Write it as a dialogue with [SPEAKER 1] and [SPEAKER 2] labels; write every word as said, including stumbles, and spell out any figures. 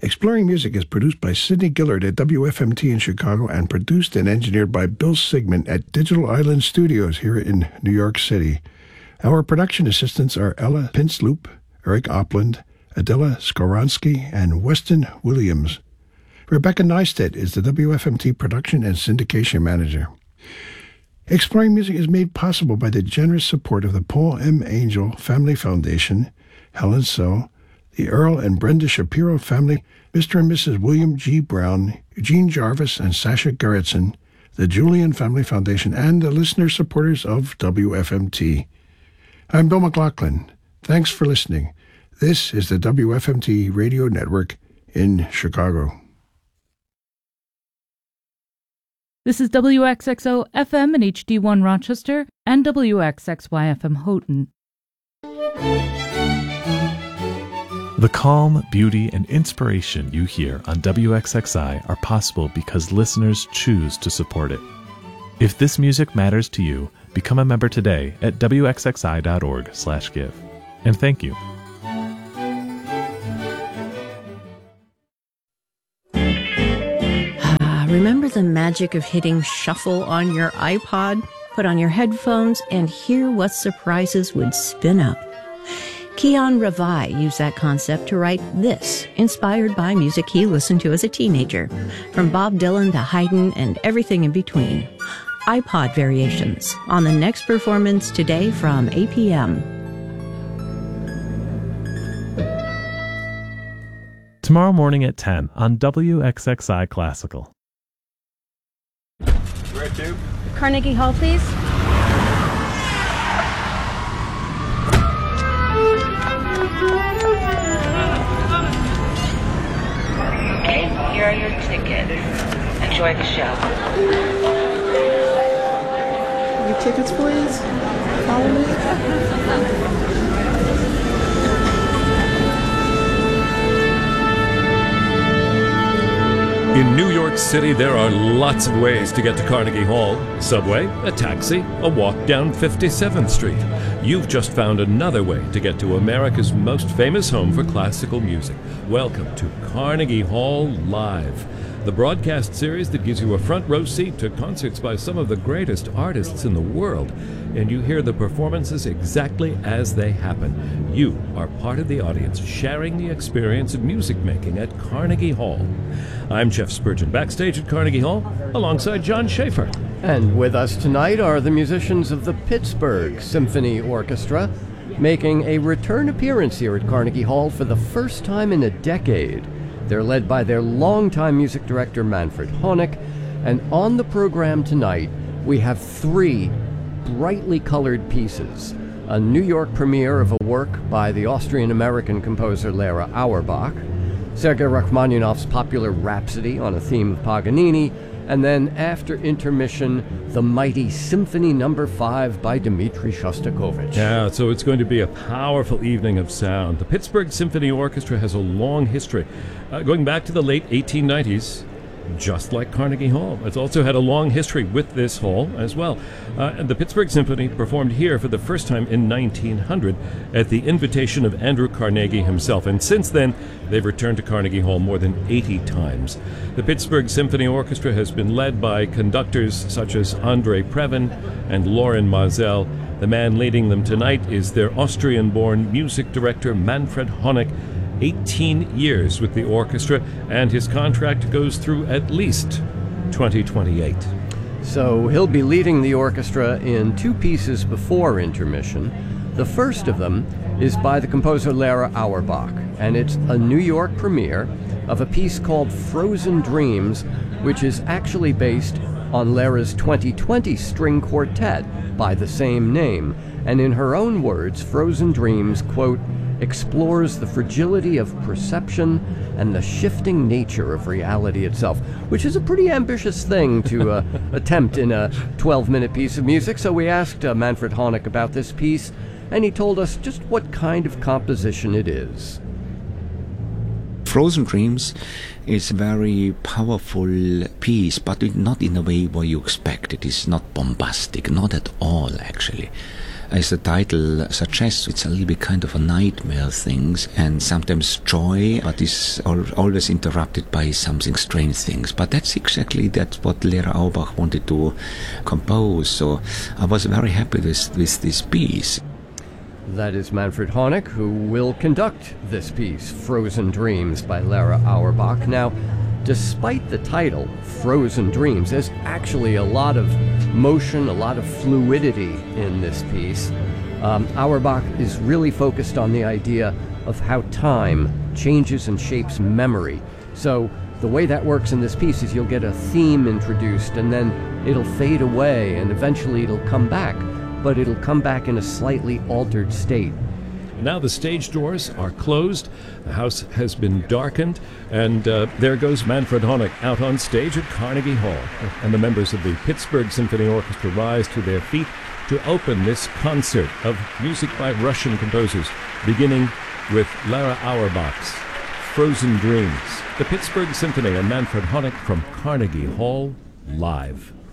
[SPEAKER 1] Exploring Music is produced by Sidney Gillard at W F M T in Chicago and produced and engineered by Bill Sigmund at Digital Island Studios here in New York City. Our production assistants are Ella Pinsloop, Eric Opland, Adela Skoronsky, and Weston Williams. Rebecca Neistat is the W F M T production and syndication manager. Exploring Music is made possible by the generous support of the Paul M. Angel Family Foundation, Helen So, the Earl and Brenda Shapiro family, Mister and Missus William G. Brown, Eugene Jarvis, and Sasha Gerritsen, the Julian Family Foundation, and the listener supporters of W F M T. I'm Bill McLaughlin. Thanks for listening. This is the W F M T Radio Network in Chicago.
[SPEAKER 2] This is W X X O F M and H D one Rochester and W X X Y F M Houghton.
[SPEAKER 3] The calm, beauty, and inspiration you hear on W X X I are possible because listeners choose to support it. If this music matters to you, become a member today at W X X I dot org slash give. And thank you.
[SPEAKER 4] Ah, remember the magic of hitting shuffle on your iPod? Put on your headphones and hear what surprises would spin up. Keon Ravai used that concept to write this, inspired by music he listened to as a teenager, from Bob Dylan to Haydn and everything in between. iPod Variations, on the next performance today from eight p.m.
[SPEAKER 3] Tomorrow morning at ten on W X X I Classical.
[SPEAKER 5] Where to?
[SPEAKER 6] Carnegie Hall, please.
[SPEAKER 7] Okay, here are your tickets. Enjoy the show.
[SPEAKER 8] Your tickets, please. Follow me.
[SPEAKER 9] In New York City, there are lots of ways to get to Carnegie Hall. Subway, a taxi, a walk down fifty-seventh Street. You've just found another way to get to America's most famous home for classical music. Welcome to Carnegie Hall Live, the broadcast series that gives you a front row seat to concerts by some of the greatest artists in the world. And you hear the performances exactly as they happen. You are part of the audience sharing the experience of music making at Carnegie Hall. I'm Jeff Spurgeon, backstage at Carnegie Hall, alongside John Schaefer.
[SPEAKER 10] And with us tonight are the musicians of the Pittsburgh Symphony Orchestra, making a return appearance here at Carnegie Hall for the first time in a decade. They're led by their longtime music director, Manfred Honeck, and on the program tonight, we have three brightly colored pieces. A New York premiere of a work by the Austrian-American composer Lera Auerbach, Sergei Rachmaninoff's popular Rhapsody on a theme of Paganini, and then after intermission, the mighty Symphony Number Five by Dmitri Shostakovich.
[SPEAKER 9] Yeah, so it's going to be a powerful evening of sound. The Pittsburgh Symphony Orchestra has a long history, uh, going back to the late eighteen nineties. Just like Carnegie Hall. It's also had a long history with this hall as well. Uh, and the Pittsburgh Symphony performed here for the first time in nineteen hundred at the invitation of Andrew Carnegie himself. And since then, they've returned to Carnegie Hall more than eighty times. The Pittsburgh Symphony Orchestra has been led by conductors such as Andrei Previn and Loren Mazel. The man leading them tonight is their Austrian-born music director, Manfred Honeck, eighteen years with the orchestra, and his contract goes through at least twenty twenty-eight.
[SPEAKER 10] So he'll be leading the orchestra in two pieces before intermission. The first of them is by the composer Lera Auerbach, and it's a New York premiere of a piece called Frozen Dreams, which is actually based on Lera's twenty twenty string quartet by the same name. And in her own words, Frozen Dreams, quote, explores the fragility of perception and the shifting nature of reality itself, which is a pretty ambitious thing to uh, attempt in a twelve-minute piece of music. So we asked uh, Manfred Honeck about this piece, and he told us just what kind of composition it is.
[SPEAKER 11] Frozen Dreams is a very powerful piece, but not in a way where you expect. It is not bombastic, not at all, actually. as the title suggests, it's a little bit kind of a nightmare things, and sometimes joy, but is al- always interrupted by something strange things. But that's exactly that's what Lehrer Auerbach wanted to compose. So I was very happy with, with this piece.
[SPEAKER 10] That is Manfred Honeck, who will conduct this piece, Frozen Dreams by Lehrer Auerbach. Now, despite the title, Frozen Dreams, there's actually a lot of motion, a lot of fluidity in this piece. Um, Auerbach is really focused on the idea of how time changes and shapes memory. So the way that works in this piece is you'll get a theme introduced, and then it'll fade away, and eventually it'll come back, but it'll come back in a slightly altered state.
[SPEAKER 9] Now the stage doors are closed, the house has been darkened, and uh, there goes Manfred Honeck out on stage at Carnegie Hall. And the members of the Pittsburgh Symphony Orchestra rise to their feet to open this concert of music by Russian composers, beginning with Lehrer Auerbach's Frozen Dreams. The Pittsburgh Symphony and Manfred Honeck from Carnegie Hall, live.